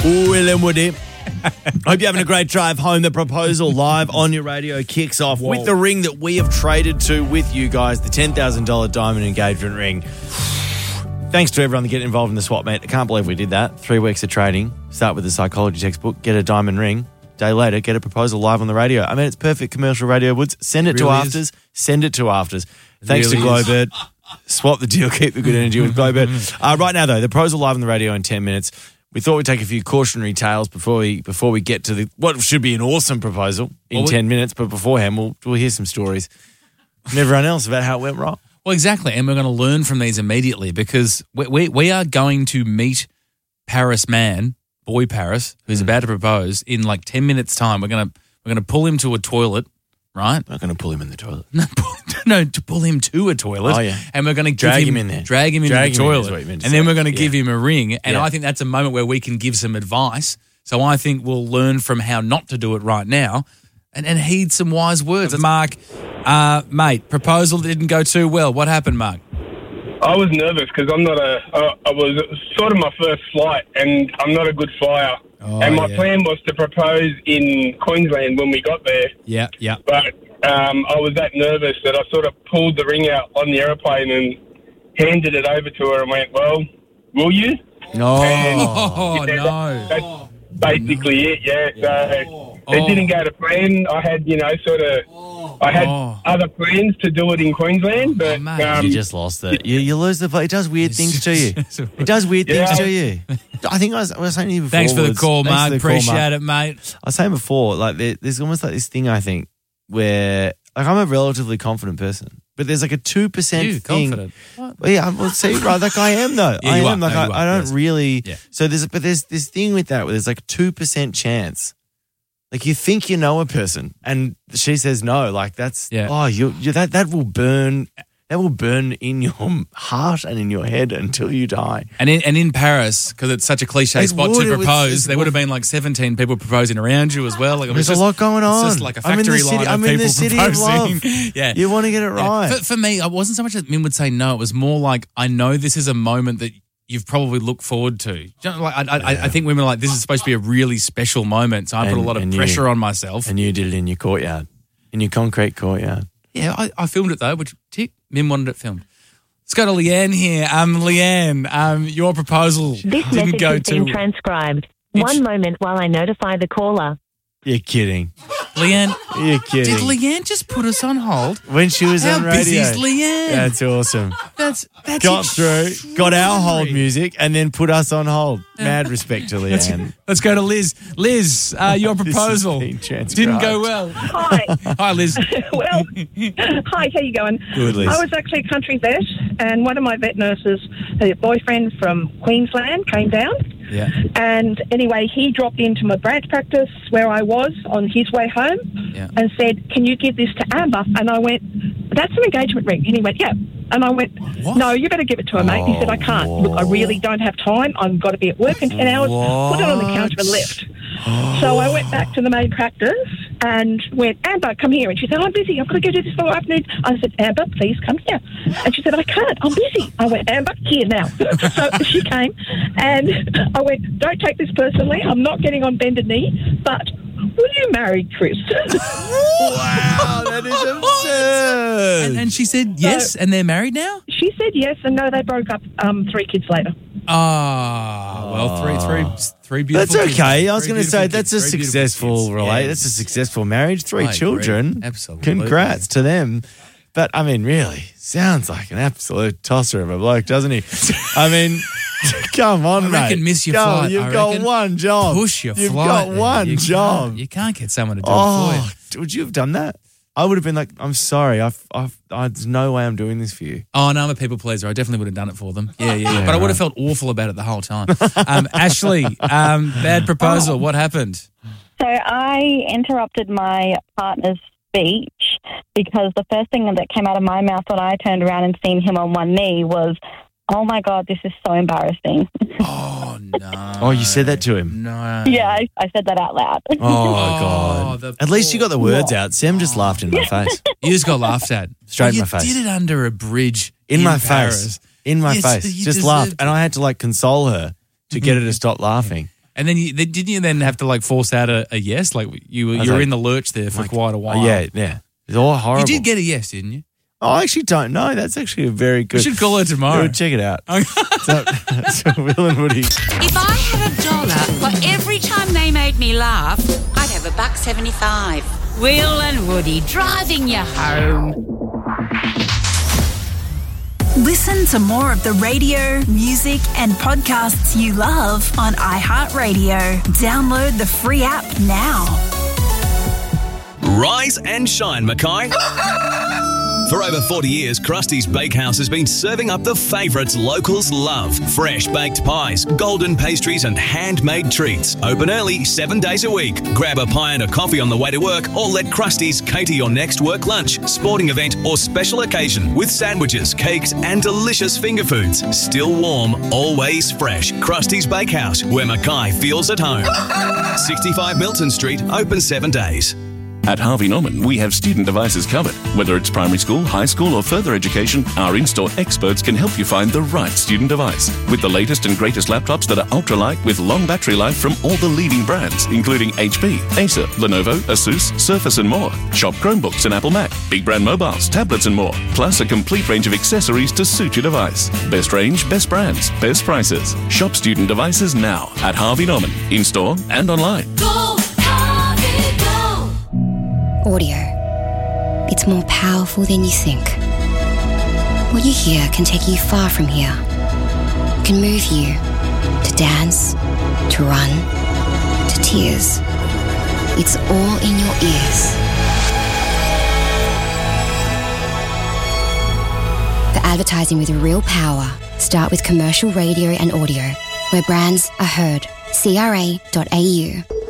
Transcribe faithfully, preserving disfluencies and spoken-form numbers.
William Woody. Hope you're having a great drive home. The proposal live on your radio kicks off Whoa. with the ring that we have traded to with you guys, the ten thousand dollars diamond engagement ring. Thanks to everyone that get involved in the swap, mate. I can't believe we did that. Three weeks of trading. Start with the psychology textbook, get a diamond ring. Day later, get a proposal live on the radio. I mean, it's perfect commercial radio, Woods. Send it, it really to Afters. Is. Send it to Afters. It Thanks really to Glowbird. Swap the deal, keep the good energy with Glowbird. Uh, right now, though, the proposal live on the radio in ten minutes. We thought we'd take a few cautionary tales before we before we get to the what should be an awesome proposal in well, we, ten minutes. But beforehand, we'll we'll hear some stories from everyone else about how it went wrong. Well, exactly, and we're going to learn from these immediately because we we, we are going to meet Paris Man, boy Paris, who's mm. about to propose in like ten minutes' time. We're gonna we're gonna pull him to a toilet. Right? I'm not going to pull him in the toilet. No, no, to pull him to a toilet. Oh, yeah. And we're going to drag him, him in there. Drag him drag into the him toilet. In and say. then we're going to yeah. give him a ring. And yeah. I think that's a moment where we can give some advice. So I think we'll learn from how not to do it right now and, and heed some wise words. Mark, uh, mate, proposal didn't go too well. What happened, Mark? I was nervous because I'm not a, uh, I was sort of my first flight and I'm not a good flyer. Oh, and my yeah. plan was to propose in Queensland when we got there. Yeah, yeah. But um, I was that nervous that I sort of pulled the ring out on the aeroplane and handed it over to her and went, well, will you? No. And, oh, yeah, no. That, that's basically no. it, yeah. yeah. So oh. it didn't go to plan. I had, you know, sort of, I had oh. other plans to do it in Queensland, but... Oh, um, you just lost it. You, you lose the play. It does weird things to you. It does weird yeah. things to you. I think I was, I was saying to you before. Thanks for the was, call, Mark. Appreciate call, Mark. it, mate. I was saying before, like there, there's almost like this thing, I think, where like I'm a relatively confident person, but there's like a two percent you, thing. confident? What? Well, yeah, well, see, right, like I am though. Yeah, I you am. are. Like no, I, you are. I don't yes. really. Yeah. So there's, but there's this thing with that where there's like a two percent chance. Like you think you know a person, and she says no. Like that's yeah. oh, you, you that that will burn. That will burn in your heart and in your head until you die. And in and in Paris, because it's such a cliche It spot would, to it was- propose, there would have been like seventeen people proposing around you as well. Like, it was There's just, a lot going on. It's just like a I'm in the factory city- line I'm of in people the city proposing. of love. yeah, You want to get it Yeah. right. For, for me, it wasn't so much that Min would say no. It was more like I know this is a moment that you've probably looked forward to. You know, like I, I, Yeah. I think women are like, this is supposed to be a really special moment, so I put a And- lot of and you- pressure on myself. And you did it in your courtyard, in your concrete courtyard. Yeah, I, I filmed it though, which tick, Min wanted it filmed. Let's go to Leanne here. Um, Leanne, um, your proposal This didn't message go has too been transcribed. It's- One moment while I notify the caller. You're kidding. Leanne, You're kidding. did Leanne just put us on hold? when she was How on radio. busy is Leanne? That's awesome. That's that's Got through, got our hold extraordinary. music, and then put us on hold. Mad respect to Let's, Leanne. let's go to Liz. Liz, uh, your This has proposal been transcribed. didn't go well. Hi. Hi, Liz. Well, hi, how you going? Good, Liz. I was actually a country vet, and one of my vet nurses, her boyfriend from Queensland, came down. Yeah. And anyway, he dropped into my branch practice where I was on his way home Yeah. and said, can you give this to Amber? And I went, that's an engagement ring. And he went, yeah. And I went, What? no, you better give it to her, mate. He said, I can't. Oh, Look, I really don't have time. I've got to be at work in ten hours. Put it on the counter and left. So I went back to the main practice and went, Amber, come here. And she said, I'm busy. I've got to go do this for afternoon. I said, Amber, please come here. And she said, I can't. I'm busy. I went, Amber, here now. So she came and I went, don't take this personally. I'm not getting on bended knee, but will you marry Chris? Wow, that is absurd. And, and she said yes, and they're married now? She said yes, and no, they broke up um, three kids later. Ah, well, three, three, three beautiful That's kids. okay. I was Three going to say beautiful that's a kids. Three beautiful successful kids. relate. Yes. That's a successful marriage. Three I agree. children. Absolutely. Congrats to them. But I mean, really, sounds like an absolute tosser of a bloke, doesn't he? I mean, come on, I mate. reckon miss your Go, flight, You've I got reckon. one job. Push your You've flight. got there. one You job. Can't, you can't get someone to do it Oh, for you. would you have done that? I would have been like, I'm sorry. I've, I've, I, there's no way I'm doing this for you. Oh, no, I'm a people pleaser. I definitely would have done it for them. Yeah, yeah. Yeah, but I would right. have felt awful about it the whole time. Um, Ashley, um, bad proposal. What happened? So I interrupted my partner's speech because the first thing that came out of my mouth when I turned around and seen him on one knee was, oh, my God, this is so embarrassing. Oh, no. Oh, you said that to him? No. Yeah, I, I said that out loud. Oh, God. the At least you got the words Yeah. out. Sam just laughed in my face. You just got laughed at. Straight in you my face. did it under a bridge In, my Paris. face. In my Yes, face. you Just deserved laughed. it. And I had to like console her to get her to stop laughing. And then you, then, didn't you then have to like force out a, a yes? Like you were, was you were like- in the lurch there for Like, quite a while. Oh, yeah, yeah. It's all horrible. You did get a yes, didn't you? Oh, I actually don't know. That's actually a very We good. should call her tomorrow. Yeah, check it out. so, so Will and Woody. If I had a dollar for every time they made me laugh, I'd have a buck seventy-five. Will and Woody driving you home. Listen to more of the radio, music, and podcasts you love on iHeartRadio. Download the free app now. Rise and shine, Mackay. For over forty years, Krusty's Bakehouse has been serving up the favourites locals love. Fresh baked pies, golden pastries and handmade treats. Open early, seven days a week. Grab a pie and a coffee on the way to work or let Krusty's cater your next work lunch, sporting event or special occasion with sandwiches, cakes and delicious finger foods. Still warm, always fresh. Krusty's Bakehouse, where Mackay feels at home. sixty-five Milton Street, open seven days. At Harvey Norman, we have student devices covered. Whether it's primary school, high school, or further education, our in-store experts can help you find the right student device. With the latest and greatest laptops that are ultralight with long battery life from all the leading brands, including H P, Acer, Lenovo, Asus, Surface, and more. Shop Chromebooks and Apple Mac, big brand mobiles, tablets, and more. Plus a complete range of accessories to suit your device. Best range, best brands, best prices. Shop student devices now at Harvey Norman, in-store and online. Go, Harvey, go! Audio. It's more powerful than you think. What you hear can take you far from here. It can move you to dance, to run, to tears. It's all in your ears. For advertising with real power, start with commercial radio and audio, where brands are heard. C R A dot A U.